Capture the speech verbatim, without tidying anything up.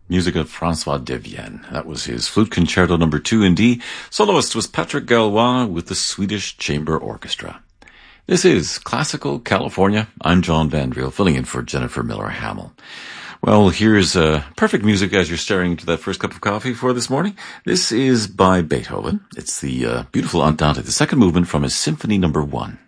Music of Francois Devienne. That was his Flute Concerto number two in D. Soloist was Patrick Gallois with the Swedish Chamber Orchestra. This is Classical California. I'm John Vandriel, filling in for Jennifer Miller Hamill. Well, here's uh, perfect music as you're staring into that first cup of coffee for this morning. This is by Beethoven. It's the uh, beautiful Andante, the second movement from his Symphony number one.